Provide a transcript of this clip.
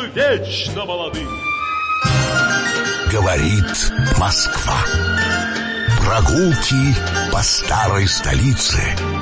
вечно молодым. Говорит Москва. Прогулки по старой столице.